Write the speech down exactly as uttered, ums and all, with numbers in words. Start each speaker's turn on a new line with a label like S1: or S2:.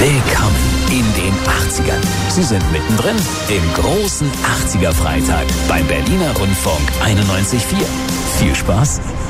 S1: Willkommen in den achtzigern. Sie sind mittendrin im großen achtziger Freitag beim Berliner Rundfunk einundneunzig Komma vier. Viel Spaß!